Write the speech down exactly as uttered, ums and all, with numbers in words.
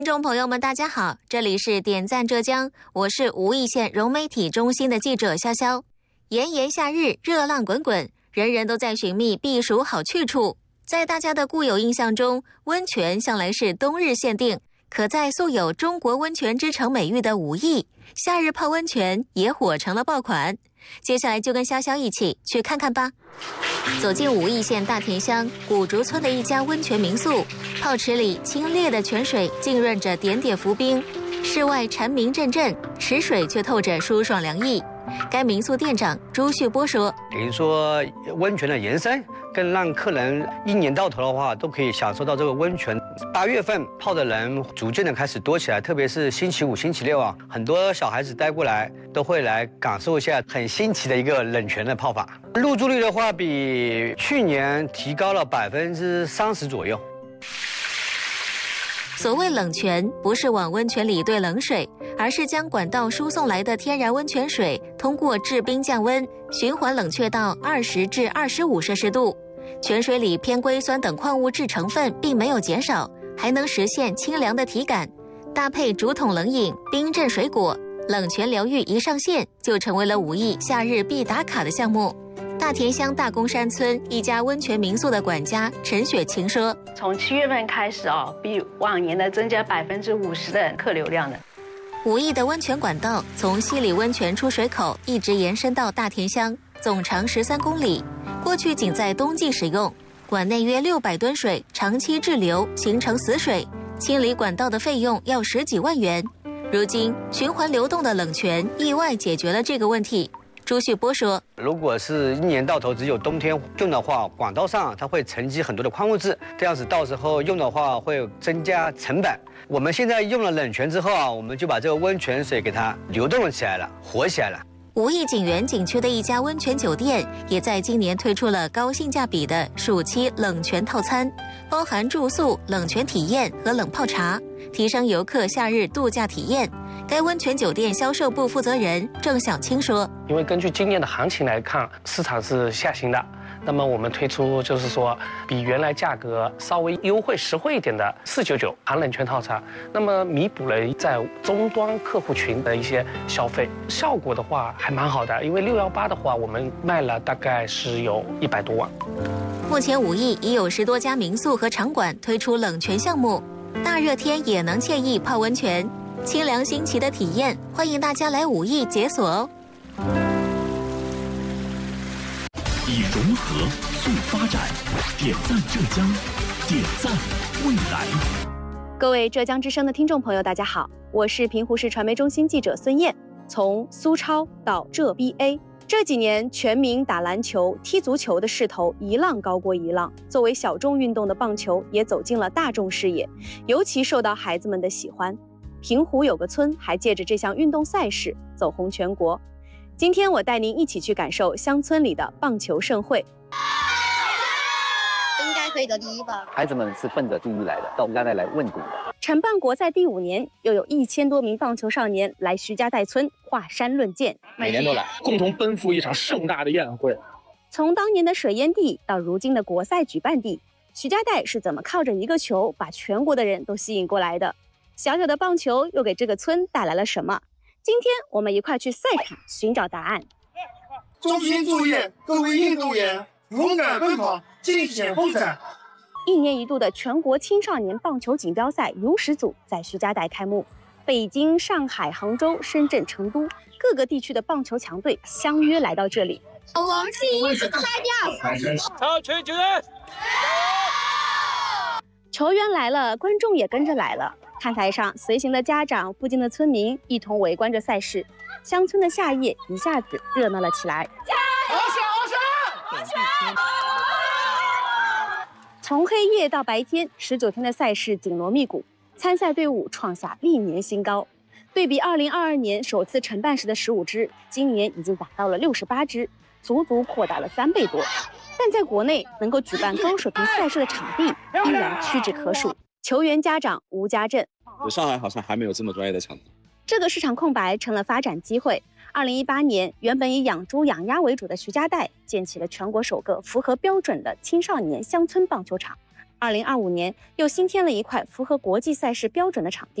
听众朋友们，大家好，这里是点赞浙江，我是无意县融媒体中心的记者潇潇。炎炎夏日，热浪滚滚，人人都在寻觅避暑好去处。在大家的固有印象中，温泉向来是冬日限定，可在素有中国温泉之城美誉的武义，夏日泡温泉也火成了爆款。接下来就跟潇潇一起去看看吧。走进武义县大田乡古竹村的一家温泉民宿，泡池里清冽的泉水浸润着点点浮冰，室外蝉鸣阵阵，池水却透着舒爽凉意。该民宿店长朱旭波说：“ 等于说温泉的延伸，更让客人一年到头的话都可以享受到这个温泉。八月份泡的人逐渐的开始多起来，特别是星期五、星期六啊，很多小孩子带过来都会来感受一下很新奇的一个冷泉的泡法。入住率的话，比去年提高了百分之三十左右。” 所谓冷泉，不是往温泉里兑冷水，而是将管道输送来的天然温泉水通过制冰降温，循环冷却到二十至二十五摄氏度。泉水里偏硅酸等矿物质成分并没有减少，还能实现清凉的体感。搭配竹筒冷饮、冰镇水果，冷泉疗愈一上线，就成为了武义夏日必打卡的项目。大田乡大公山村一家温泉民宿的管家陈雪琴说：“ 从七月份开始哦，比往年的增加百分之五十的客流量的。 武义的温泉管道从西里温泉出水口一直延伸到大田乡，总长十三公里。过去仅在冬季使用，管内约六百吨水长期滞留，形成死水，清理管道的费用要十几万元。如今循环流动的冷泉意外解决了这个问题。”朱旭波说：“ 如果是一年到头只有冬天用的话，管道上它会沉积很多的矿物质，这样子到时候用的话会增加成本。我们现在用了冷泉之后啊，我们就把这个温泉水给它流动了起来了，活起来了。” 武义景园景区的一家温泉酒店也在今年推出了高性价比的暑期冷泉套餐，包含住宿、冷泉体验和冷泡茶，提升游客夏日度假体验。该温泉酒店销售部负责人郑小青说：“ 因为根据今年的行情来看，市场是下行的。那么我们推出就是说比原来价格稍微优惠实惠一点的四九九含冷泉套餐，那么弥补了在终端客户群的一些消费，效果的话还蛮好的。因为六幺八的话，我们卖了大概是有一百多万。 目前武义已有十多家民宿和场馆推出冷泉项目，大热天也能惬意泡温泉，清凉新奇的体验，欢迎大家来武义解锁哦。 以融合促发展，点赞浙江，点赞未来。 各位浙江之声的听众朋友，大家好，我是平湖市传媒中心记者孙燕。从苏超到浙 B A， 这几年全民打篮球、踢足球的势头一浪高过一浪，作为小众运动的棒球也走进了大众视野，尤其受到孩子们的喜欢。平湖有个村还借着这项运动赛事走红全国。今天我带您一起去感受乡村里的棒球盛会。 应该可以得第一吧？ 孩子们是奔着第一来的，到徐家带来问鼎的。 承办国赛第五年，又有一千多名棒球少年来徐家带村华山论剑， 每年都来，共同奔赴一场盛大的宴会。 从当年的水淹地到如今的国赛举办地，徐家带是怎么靠着一个球把全国的人都吸引过来的？小小的棒球又给这个村带来了什么？今天我们一块去赛场寻找答案。 衷心祝愿各位运动员勇敢奔跑，尽显风采。 一年一度的全国青少年棒球锦标赛如始组在徐家带开幕，北京、上海、杭州、深圳、成都各个地区的棒球强队相约来到这里。 我们是一支代表。 超群球员， 球员来了，观众也跟着来了。看台上随行的家长、附近的村民一同围观着赛事，乡村的夏夜一下子热闹了起来。从黑夜到白天，十九天的赛事紧锣密鼓，参赛队伍创下历年新高。对比二零二二年首次承办时的十五支，今年已经达到了六十八支，足足扩大了三倍多。但在国内能够举办高水平赛事的场地依然屈指可数。球员家长吴家镇： 上海好像还没有这么专业的场地。 这个市场空白成了发展机会。二零一八年，原本以养猪养鸭为主的徐家带建起了全国首个符合标准的青少年乡村棒球场。 二零二五年又新添了一块符合国际赛事标准的场地。